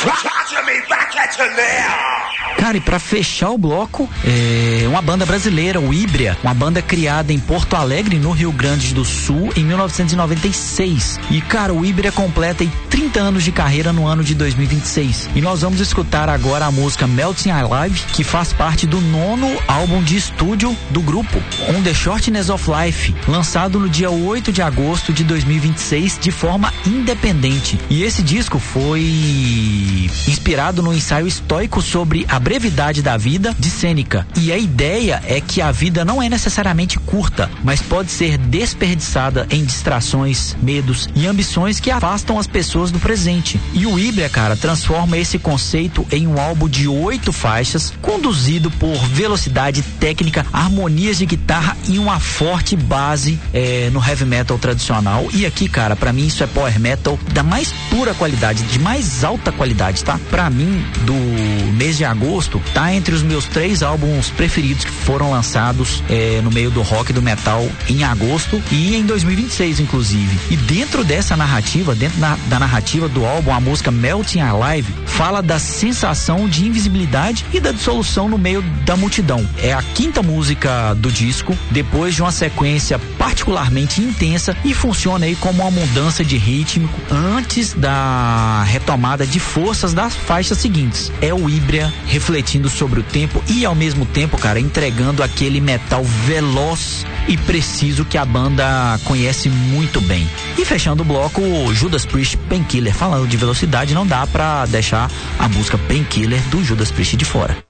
Cara, e pra fechar o bloco, uma banda brasileira, o Híbria, uma banda criada em Porto Alegre, no Rio Grande do Sul, em 1996. E, cara, o Híbria completa 30 anos de carreira no ano de 2026. E nós vamos escutar agora a música Melting Alive, que faz parte do 9º álbum de estúdio do grupo, On the Shortness of Life, lançado no dia 8 de agosto de 2026 de forma independente. E esse disco foi inspirado no ensaio estoico sobre a brevidade da vida de Sêneca. E a ideia é que a vida não é necessariamente curta, mas pode ser desperdiçada em distrações, medos e ambições que afastam as pessoas do presente. E o Híbria, cara, transforma esse conceito em um álbum de 8 faixas, conduzido por velocidade, técnica, harmonias de guitarra e uma forte base no heavy metal tradicional. E aqui, cara, pra mim isso é power metal da mais pura qualidade, de mais alta qualidade, tá? Pra mim, do mês de agosto, tá entre os meus 3 álbuns preferidos que foram lançados no meio do rock e do metal em agosto e em 2026, inclusive. E dentro dessa narrativa, da narrativa do álbum, a música Melting Alive fala da sensação de invisibilidade e da dissolução no meio da multidão. É a 5ª música do disco, depois de uma sequência particularmente intensa, e funciona aí como uma mudança de ritmo antes da retomada de forças das faixas seguintes. É o Híbria refletindo sobre o tempo e, ao mesmo tempo, cara, entregando aquele metal veloz e preciso que a banda conhece muito bem. E fechando o bloco, Judas Priest, Painkiller. Falando de velocidade, não dá pra deixar a música Painkiller do Judas Priest de fora.